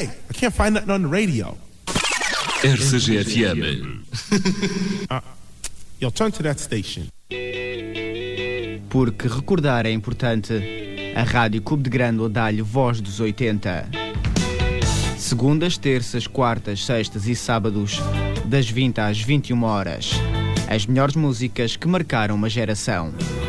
Hey, I can't find nothing on the radio. RCG-FM. Yo, turn to that station. Porque recordar é importante, a Rádio Cubo de Grândola dá-lhe voz dos 80. Segundas, terças, quartas, sextas e sábados, das 20 às 21 horas. As melhores músicas que marcaram uma geração.